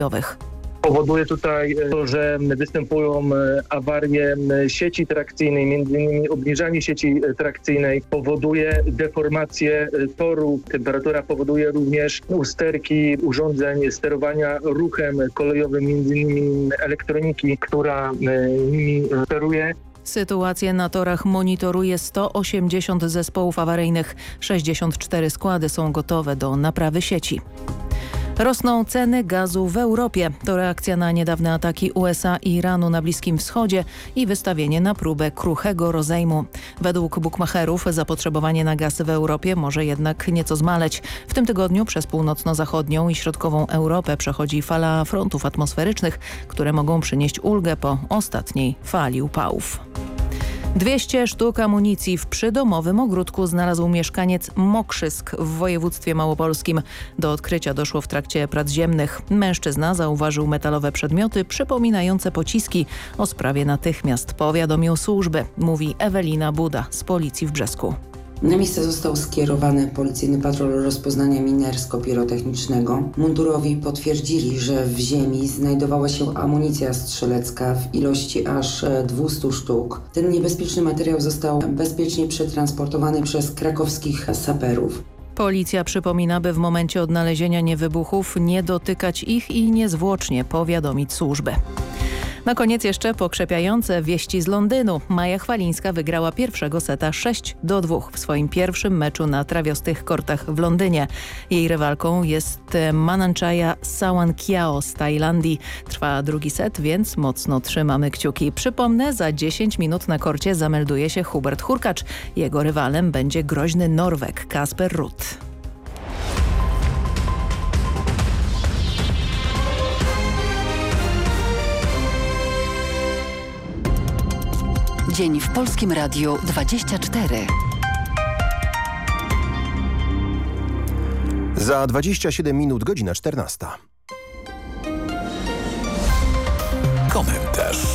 Powoduje tutaj to, że występują awarie sieci trakcyjnej, między innymi obniżanie sieci trakcyjnej powoduje deformację toru. Temperatura powoduje również usterki urządzeń sterowania ruchem kolejowym, między innymi elektroniki, która nimi steruje. Sytuację na torach monitoruje 180 zespołów awaryjnych. 64 składy są gotowe do naprawy sieci. Rosną ceny gazu w Europie. To reakcja na niedawne ataki USA i Iranu na Bliskim Wschodzie i wystawienie na próbę kruchego rozejmu. Według bukmacherów zapotrzebowanie na gaz w Europie może jednak nieco zmaleć. W tym tygodniu przez północno-zachodnią i środkową Europę przechodzi fala frontów atmosferycznych, które mogą przynieść ulgę po ostatniej fali upałów. 200 sztuk amunicji w przydomowym ogródku znalazł mieszkaniec Mokrzysk w województwie małopolskim. Do odkrycia doszło w trakcie prac ziemnych. Mężczyzna zauważył metalowe przedmioty przypominające pociski. O sprawie natychmiast powiadomił służby, mówi Ewelina Buda z policji w Brzesku. Na miejsce został skierowany policyjny patrol rozpoznania minersko-pirotechnicznego. Mundurowi potwierdzili, że w ziemi znajdowała się amunicja strzelecka w ilości aż 200 sztuk. Ten niebezpieczny materiał został bezpiecznie przetransportowany przez krakowskich saperów. Policja przypomina, by w momencie odnalezienia niewybuchów nie dotykać ich i niezwłocznie powiadomić służby. Na koniec jeszcze pokrzepiające wieści z Londynu. Maja Chwalińska wygrała pierwszego seta 6-2 w swoim pierwszym meczu na trawiastych kortach w Londynie. Jej rywalką jest Mananchaya Sawankiao z Tajlandii. Trwa drugi set, więc mocno trzymamy kciuki. Przypomnę, za 10 minut na korcie zamelduje się Hubert Hurkacz. Jego rywalem będzie groźny Norweg Kasper Ruud. Dzień w Polskim Radiu 24. Za 27 minut, godzina 14. Komentarz.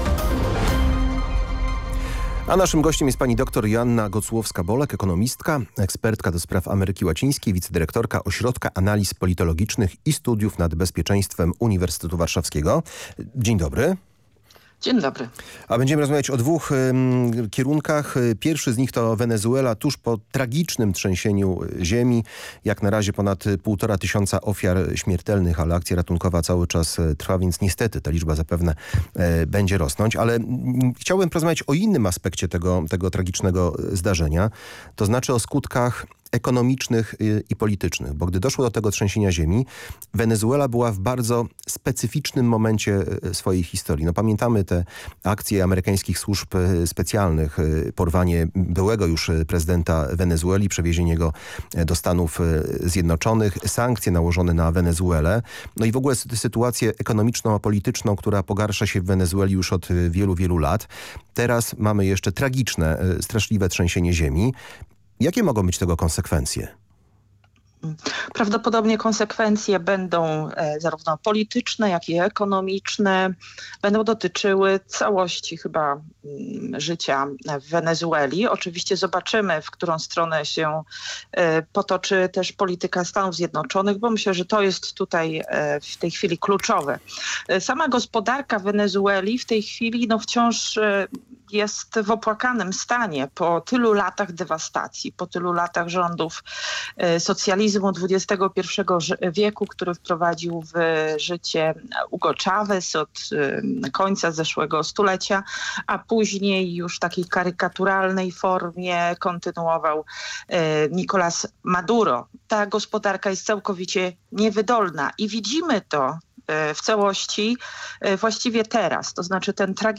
A naszym gościem jest pani dr Joanna Gocłowska-Bolek, ekonomistka, ekspertka do spraw Ameryki Łacińskiej, wicedyrektorka Ośrodka Analiz Politologicznych i Studiów nad Bezpieczeństwem Uniwersytetu Warszawskiego. Dzień dobry. Dzień dobry. A będziemy rozmawiać o dwóch kierunkach. Pierwszy z nich to Wenezuela tuż po tragicznym trzęsieniu ziemi. Jak na razie ponad 1500 ofiar śmiertelnych, ale akcja ratunkowa cały czas trwa, więc niestety ta liczba zapewne będzie rosnąć. Ale chciałbym porozmawiać o innym aspekcie tego tragicznego zdarzenia. To znaczy o skutkach ekonomicznych i politycznych, bo gdy doszło do tego trzęsienia ziemi, Wenezuela była w bardzo specyficznym momencie swojej historii. No, pamiętamy te akcje amerykańskich służb specjalnych, porwanie byłego już prezydenta Wenezueli, przewiezienie go do Stanów Zjednoczonych, sankcje nałożone na Wenezuelę, no i w ogóle sytuację ekonomiczną, a polityczną, która pogarsza się w Wenezueli już od wielu, wielu lat. Teraz mamy jeszcze tragiczne, straszliwe trzęsienie ziemi. Jakie mogą być tego konsekwencje? Prawdopodobnie konsekwencje będą zarówno polityczne, jak i ekonomiczne. Będą dotyczyły całości chyba życia w Wenezueli. Oczywiście zobaczymy, w którą stronę się potoczy też polityka Stanów Zjednoczonych, bo myślę, że to jest tutaj w tej chwili kluczowe. Sama gospodarka Wenezueli w tej chwili wciąż jest w opłakanym stanie po tylu latach dewastacji, po tylu latach rządów socjalizmu XXI wieku, który wprowadził w życie Hugo Chavez od końca zeszłego stulecia, a później już w takiej karykaturalnej formie kontynuował Nicolás Maduro. Ta gospodarka jest całkowicie niewydolna i widzimy to w całości właściwie teraz. To znaczy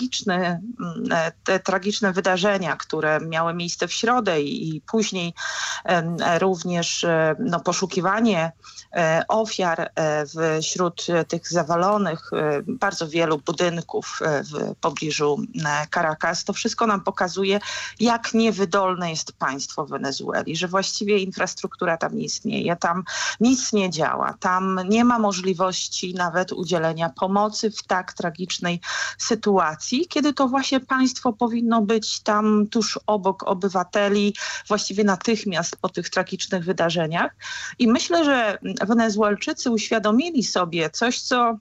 te tragiczne wydarzenia, które miały miejsce w środę i później również poszukiwanie ofiar wśród tych zawalonych bardzo wielu budynków w pobliżu Caracas. To wszystko nam pokazuje, jak niewydolne jest państwo Wenezueli, że właściwie infrastruktura tam nie istnieje, tam nic nie działa, tam nie ma możliwości nawet nawet udzielenia pomocy w tak tragicznej sytuacji, kiedy to właśnie państwo powinno być tam tuż obok obywateli, właściwie natychmiast po tych tragicznych wydarzeniach. I myślę, że Wenezuelczycy uświadomili sobie coś, co